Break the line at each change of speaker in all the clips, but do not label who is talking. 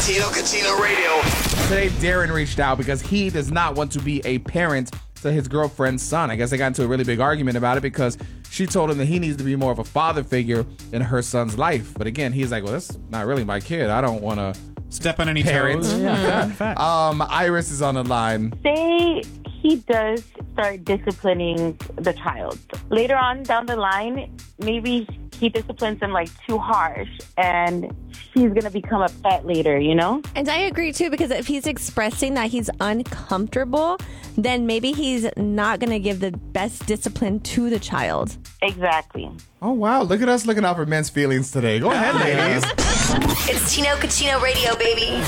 Tino Cochino Radio.
Today, Darren reached out because he does not want to be a parent to his girlfriend's son. I guess they got into a really big argument about it because she told him that he needs to be more of a father figure in her son's life. But again, he's like, well, that's not really my kid. I don't want to
step on any
parents.
toes.
Yeah. Iris is on the line.
Say he does start disciplining the child. Later on down the line, maybe he disciplines him like too harsh and he's going to become upset later, you know?
And I agree too, because if he's expressing that he's uncomfortable, then maybe he's not going to give the best discipline to the child.
Exactly.
Oh, wow. Look at us looking out for men's feelings today. Go ahead, ladies.
It's Tino Cochino Radio, baby.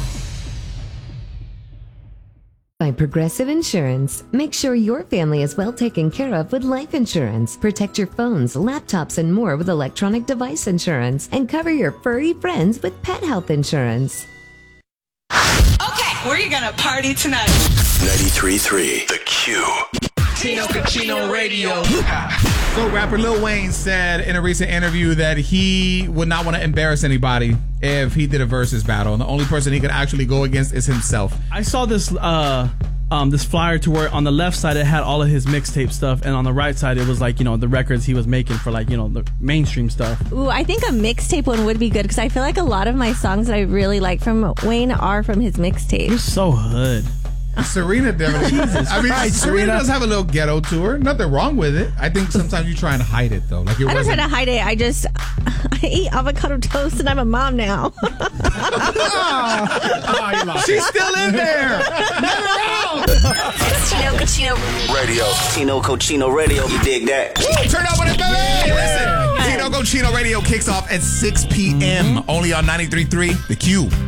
By Progressive Insurance. Make sure your family is well taken care of with life insurance. Protect your phones, laptops, and more with electronic device insurance. And cover your furry friends with pet health insurance.
Okay, where are you gonna party tonight?
93.3 The Q.
Tino Cochino Radio. So rapper Lil Wayne said in a recent interview that he would not want to embarrass anybody if he did a versus battle. And the only person he could actually go against is himself.
I saw this this flyer to where on the left side it had all of his mixtape stuff, and on the right side it was like, you know, the records he was making for like, you know, the mainstream stuff.
Ooh, I think a mixtape one would be good because I feel like a lot of my songs that I really like from Wayne are from his mixtape.
You're so hood.
Serena definitely. I mean,
Christ,
Serena
Serena
does have a little ghetto to her. Nothing wrong with it. I think sometimes you try and hide it though. Like it
I don't try
wasn't.
to hide it. I eat avocado toast and I'm a mom now.
She's still in there. Never out.
It's Tino Cochino
Radio. Tino Cochino Radio. You dig that?
Woo, turn up on it, baby. Listen, Tino Cochino Radio kicks off at 6 p.m. only on 93.3 The Q.